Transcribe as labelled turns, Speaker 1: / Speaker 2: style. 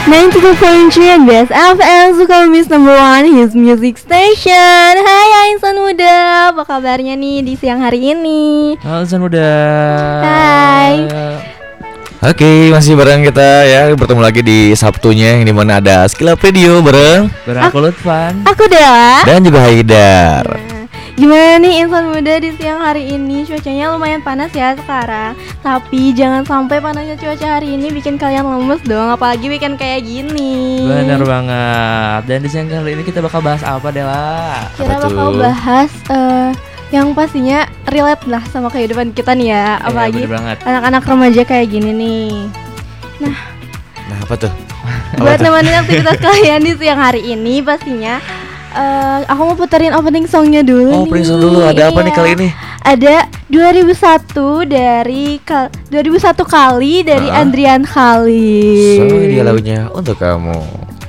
Speaker 1: 92.3 Best FM Sukamis number one His Music Station. Hai insan muda, apa kabarnya nih di siang hari ini?
Speaker 2: Halo insan muda.
Speaker 1: Hai.
Speaker 3: Oke, masih bareng kita ya, bertemu lagi di Sabtunya yang dimana ada Skillab Radio bareng
Speaker 2: Aku Lutfan.
Speaker 1: Aku Dela.
Speaker 3: dan juga Haidar.
Speaker 1: Gimana nih insan muda di siang hari ini? Cuacanya lumayan panas ya sekarang. Tapi jangan sampai panasnya cuaca hari ini bikin kalian lemes dong, apalagi weekend kayak gini.
Speaker 2: Bener banget. Dan di siang kali ini kita bakal bahas apa, Dela?
Speaker 1: Kita
Speaker 3: Apa
Speaker 1: bakal
Speaker 3: tuh?
Speaker 1: bahas yang pastinya relate lah sama kehidupan kita nih ya, apalagi
Speaker 2: bener banget.
Speaker 1: anak-anak remaja kayak gini nih.
Speaker 3: Nah, apa tuh?
Speaker 1: Buat nemenin aktivitas kalian di siang hari ini pastinya aku mau puterin opening songnya dulu nih.
Speaker 3: Oh, opening song dulu. Ada apa nih
Speaker 1: Iya.
Speaker 3: kali ini?
Speaker 1: Ada 2001 kali dari Andrian Khalil.
Speaker 3: So, ini dia lagunya untuk kamu.